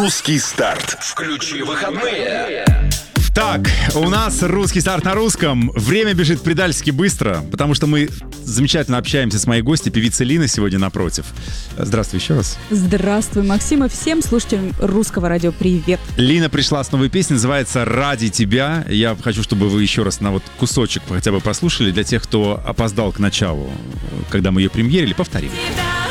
Русский старт. Включи выходные. Так, у нас русский старт на русском. Время бежит предательски быстро, потому что мы замечательно общаемся с моей гостьей, певицей Линой, сегодня напротив. Здравствуй еще раз. Здравствуй, Максим, и всем слушателям Русского радио привет. Лина пришла с новой песней, называется «Ради тебя». Я хочу, чтобы вы еще раз на вот кусочек хотя бы послушали, для тех, кто опоздал к началу, когда мы ее премьерили, повторим.